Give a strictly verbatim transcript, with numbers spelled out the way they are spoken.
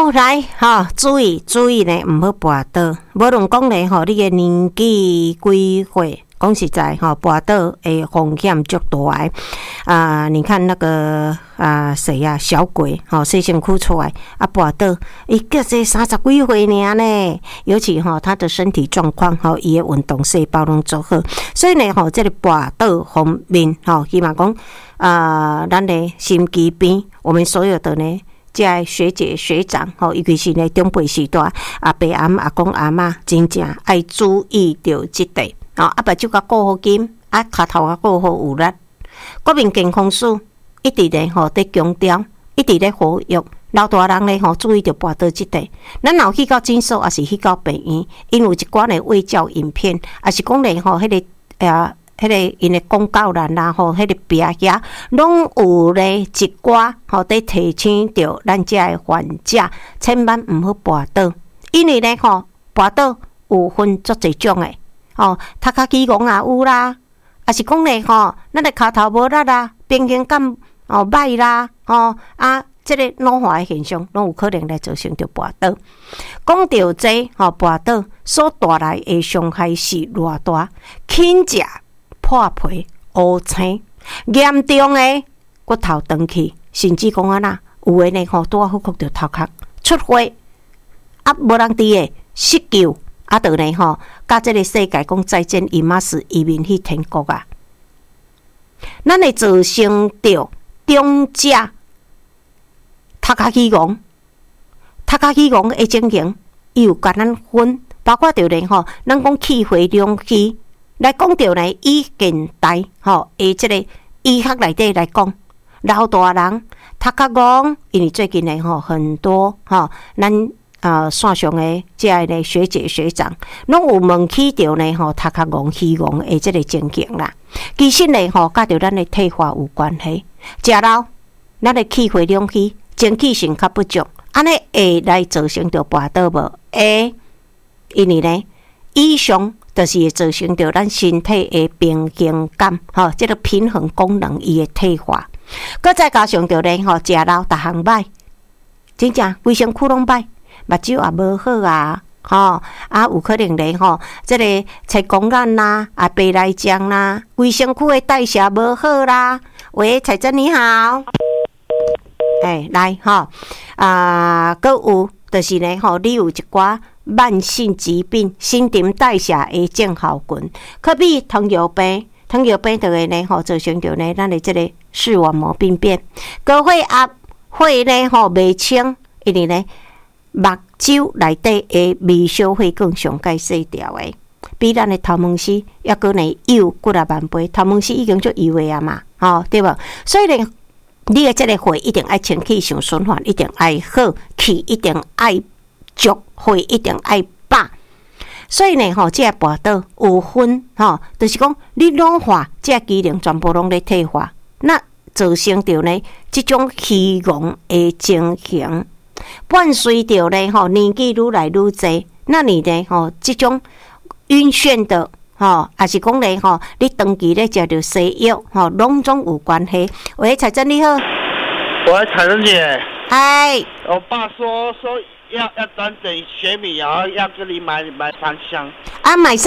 好来哈、哦，注意注意呢，唔好跋倒。无论讲呢，吼，你嘅年纪几岁，讲实在哈，跋倒诶风险足大诶。啊，你看那个啊谁呀、啊，小鬼，吼、哦，细身躯出来啊跋倒，伊个才三十几岁尔呢。尤其哈、哦，他的身体状况，吼、哦，伊嘅运动细胞拢做好，所以呢，吼、哦，这个跋倒方面，吼、哦，希望讲啊，咱的心肌边，我们所有的呢。即学姐学长吼，尤其是呢长辈时代，阿伯阿姆阿公阿嬷真正爱注意着即块哦，啊目睭甲顾好紧，啊骹头甲顾好有力。国民健康署一直咧吼伫强调，一直咧呼吁老大人咧吼注意着跋倒即块。咱若有去到诊所，也是去到病院，因有一寡咧卫教影片，也是讲咧吼迄个呃。迄个因诶广告栏啦，吼，迄个壁遐拢有咧一寡吼，伫提醒着咱遮诶患者，千万毋好跋倒，因为咧吼跋倒有分足侪种诶，吼，头壳起戆也有啦，啊是讲咧吼，咱诶骹头无力啦，平衡感哦歹啦，吼啊，即个老化诶现象，拢有可能来造成着跋倒。讲到这吼跋倒所带来诶伤害是偌大，轻者。破皮、乌青，严重的骨头断去，甚至讲啊呐，有的呢吼，拄啊复刻着头壳出血，啊无人知的失救，啊倒呢吼，甲即个世界讲再见，伊嘛是移民去天国啊。咱会造成着中者头壳起戆，头壳起戆的情形，伊有甲咱分，包括着呢吼，咱讲气血两虚。来讲到呢，以现代吼，诶，即个医学内底来讲，老大人头壳戆，因为最近呢吼很多吼，咱啊线上诶即个呢学姐学长，拢有问起着呢吼头壳戆、虚戆诶即个情形啦。其实呢吼，甲着咱诶退化有关系。食老，咱诶气血两虚，精气神较不足，安尼会来造成着跋倒无？会，因为呢，以上。就是会造成着咱身体的平衡感，吼，即个平衡功能伊会退化，搁再加上着咧吼，食老逐项歹，真正规身躯拢歹，目睭也无好啊，吼啊有可能咧吼，即个切光眼啦，啊白内障啦，规身躯的代谢无好啦。喂，彩珍你好，哎来吼啊，搁有就是咧吼，你有一寡。慢性疾病、新陈代谢的症候群，可比糖尿病，糖尿病就会呢吼造成着呢咱的这个视网膜病变，高血压血呢吼未清，因为呢目睭内底的微小血管上界细条的，比咱的头毛丝抑个呢幼几啊万倍，头毛丝已经足幼的啊嘛，吼、哦、对无？所以呢，你的这个血一定爱清气上循环，一定爱好，气一定爱。足血一定爱饱，所以呢，吼，这跋倒有分，吼，就是讲你老化，这机能全部拢咧退化，那造成着呢，这种虚戆的情形，伴随着呢，吼，年纪愈来愈济，那你呢，吼，这种晕眩的，吼，还是讲呢，吼，你长期咧食着西药，吼，拢总有关系。喂，彩珍你好， 喂，彩珍姐， 哎， 我爸说说。要要等等学米，然后要跟你买买三箱。 啊，买